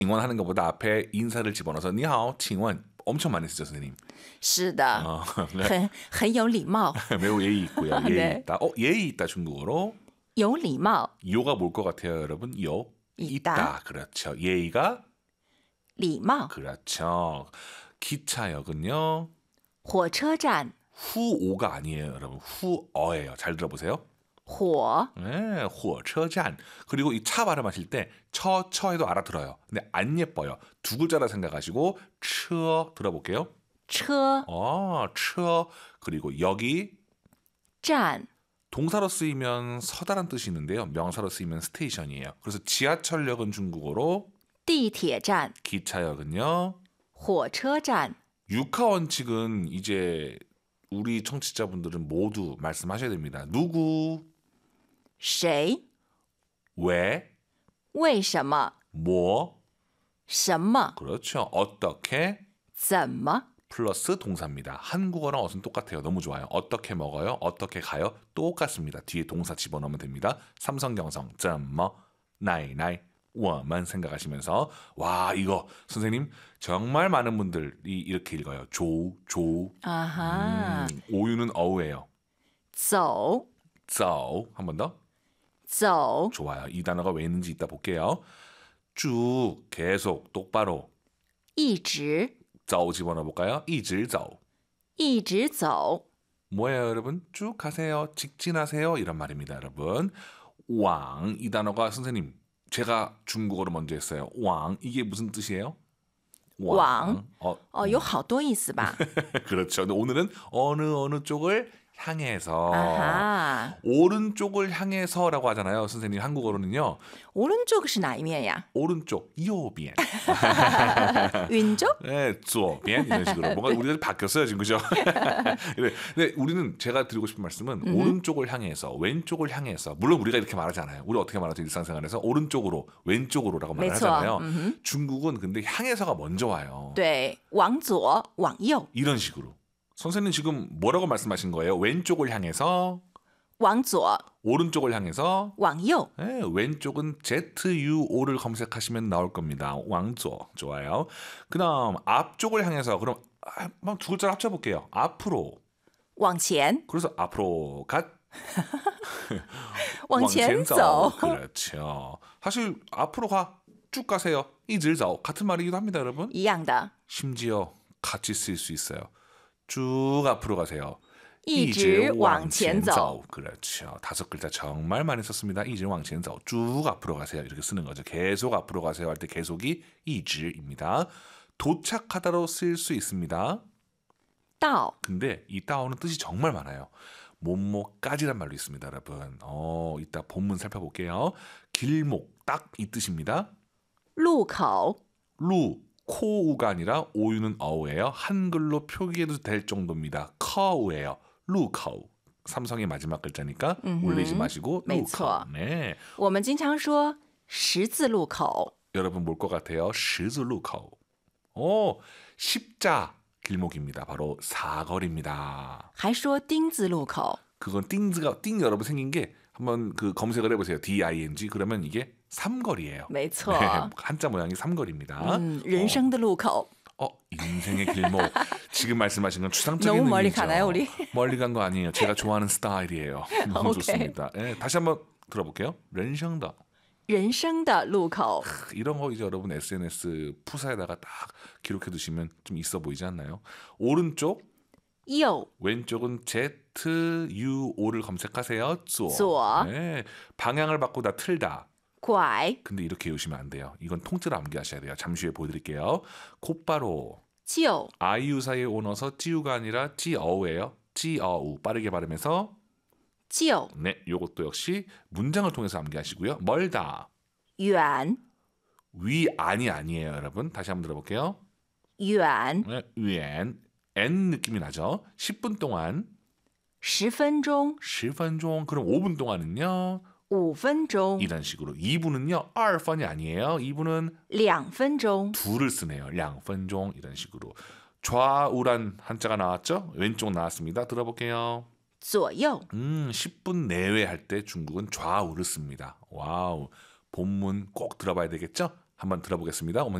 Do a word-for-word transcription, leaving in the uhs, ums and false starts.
칭원하는 것보다 앞에 인사를 집어넣어서 니하오, 칭원 엄청 많이 쓰죠, 선생님. 是的 어, 很很有礼貌 매우 예의 있고요. 예의 네. 있다. 어, 예의 있다 중국어로. 有礼貌 요가 뭘 것 같아요, 여러분? 요 있다. 있다. 그렇죠. 예의가 礼貌 그렇죠. 기차역은요. 火车站 후오가 아니에요, 여러분. 후어예요. 잘 들어보세요. 火 네, 火车站. 그리고 이 차 발음하실 때 처, 처 해도 알아들어요. 근데 안 예뻐요. 두 글자라 생각하시고 쳐 들어볼게요. 车 어, 쳐. 그리고 여기 站 동사로 쓰이면 서다란 뜻이 있는데요. 명사로 쓰이면 스테이션이에요. 그래서 지하철역은 중국어로 地铁站 기차역은요. 火车站 육하 원칙은 이제 우리 청취자분들은 모두 말씀하셔야 됩니다. 누구, 谁 왜, 为什么 뭐, 什么 그렇죠. 어떻게 怎么 플러스 동사입니다. 한국어랑 어순 똑같아요. 너무 좋아요. 어떻게 먹어요? 어떻게 가요? 똑같습니다. 뒤에 동사 집어넣으면 됩니다. 삼성경성, 怎么, 나이, 나이, 我们 생각하시면서 와 이거 선생님 정말 많은 분들이 이렇게 읽어요. 조, 조. 아하 음, 오유는 어우예요. 走 dzo. 한 번 더. 走 좋아요. 이 단어가 왜 있는지 이따 볼게요. 쭉, 계속, 똑바로. 一直 dzo 집어넣어 볼까요? 一直走. 一直走 뭐예요, 여러분? 쭉 가세요. 직진하세요. 이런 말입니다, 여러분. 왕, 이 단어가 선생님, 제가 중국어로 먼저 했어요. 왕, 이게 무슨 뜻이에요? 왕. 어, 哦有好多意思吧 그렇죠. 근데 오늘은 어느 어느 쪽을 향해서 아하 오른쪽을 향해서라고 하잖아요. 선생님 한국어로는요. 오른쪽 是哪一面呀 오른쪽, 右边. 왼쪽 네, 左边 이런 식으로 뭔가 우리가 바뀌었어요 지금 그죠? 네, 근데 우리는 제가 드리고 싶은 말씀은 음. 오른쪽을 향해서 왼쪽을 향해서 물론 우리가 이렇게 말하잖아요. 우리 어떻게 말하죠 일상생활에서 오른쪽으로 왼쪽으로라고 말을 没错 하잖아요. 嗯哼 중국은 근데 향해서가 먼저 와요. 对往左往右 이런 식으로. 선생님 지금 뭐라고 말씀하신 거예요? 왼쪽을 향해서 往左 오른쪽을 향해서 往右 네, 왼쪽은 제트유오를 검색하시면 나올 겁니다. 왕조 좋아요. 그다음 앞쪽을 향해서 그럼 한번 두 글자를 합쳐볼게요. 앞으로. 往前 그래서 앞으로 갓 往前走走. 그렇죠. 사실 앞으로 가. 쭉 가세요. 一直走 같은 말이기도 합니다, 여러분. 一样的 심지어 같이 쓸 수 있어요. 쭉 앞으로 가세요. 一直往前走走. 그렇죠. 다섯 글자 정말 많이 썼습니다. 一直往前走. 쭉 앞으로 가세요. 이렇게 쓰는 거죠. 계속 앞으로 가세요 할 때 계속이 一直입니다. 도착하다로 쓸 수 있습니다. 到 근데 이 따오는 뜻이 정말 많아요. 몸목까지란 말도 있습니다, 여러분. 어, 이따 본문 살펴볼게요. 길목, 딱 이 뜻입니다. 路口 루, 코우가 아니라 오유는 어우예요. 한글로 표기해도 될 정도입니다. 커우예요. 루커우. 삼성의 마지막 글자니까 음흠. 올리지 마시고 没 루커우. 错 네. 我们经常说十字路口 여러분 뭘 것 같아요? 시즈 루커우. 오, 십자 길목입니다. 바로 사거리입니다. 还说丁字路口 그건 띵즈가 띵 여러분 생긴 게 한번 그 검색을 해보세요. 디 아이 엔 지 그러면 이게 삼거리예요. 没错 네, 한자 모양이 삼거리입니다. 嗯人生的路口 어, 인생의 길목. 지금 말씀하신 건 추상적인 너무 멀리 의미죠. 가나요, 우리? 멀리 간 거 아니에요. 제가 좋아하는 스타일이에요. 너무 오케이. 좋습니다. 네, 다시 한번 들어볼게요. 人生的人生的路口 이런 거 이제 여러분 에스엔에스 푸사에다가 딱 기록해 두시면 좀 있어 보이지 않나요? 오른쪽, 右 왼쪽은 Z, U, O를 검색하세요. 左. 左. 네, 방향을 바꾸다 틀다. 拐 근데 이렇게 외우시면 안 돼요. 이건 통째로 암기하셔야 돼요. 잠시 후에 보여드릴게요. 곧바로 就 아이유 사이에 오 넣어서 찌우가 아니라 찌어우예요. 찌어우 빠르게 발음해서 就 네, 요것도 역시 문장을 통해서 암기하시고요. 멀다. 远 위 안이 아니에요, 여러분. 다시 한번 들어볼게요. 远 네, 위엔 N 느낌이 나죠. 십 분 동안 十分钟 십 분 종 그럼 오 분 동안은요. 五分钟 이런 식으로 이 분은요. 이 분이 아니에요. 이 분은 两分钟 둘을 쓰네요. 两分종 이런 식으로. 좌우란 한자가 나왔죠? 왼쪽 나왔습니다. 들어볼게요. 左右 음, 십 분 내외 할 때 중국은 좌우를 씁니다. 와우. 본문 꼭 들어봐야 되겠죠? 한번 들어보겠습니다.